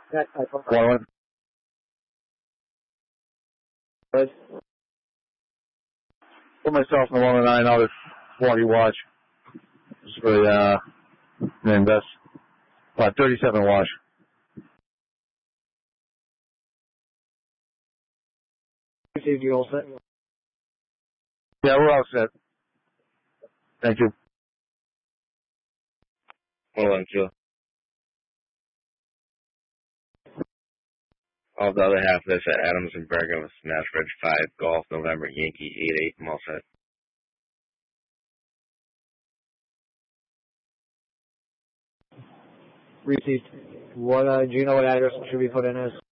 One. Good. Put myself in the 109 out of 40 watch. Just for the, invest. About 37 watch. Received, you all set? Yeah, we're all set. Thank you. Hold on, Joe. All the other half of this at Adams and Bergen with Smash Ridge 5, Golf, November, Yankee 8-8. I'm all set. Received. What, do you know what address should be put in as?